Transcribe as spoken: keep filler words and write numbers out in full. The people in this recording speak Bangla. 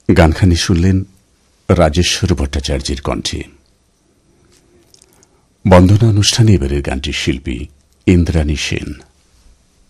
গানখানি শুনলেন রাজেশ্বর ভট্টাচার্যের কণ্ঠে। বন্দনা অনুষ্ঠানে এবারের গানটির শিল্পী ইন্দ্রাণী সেন।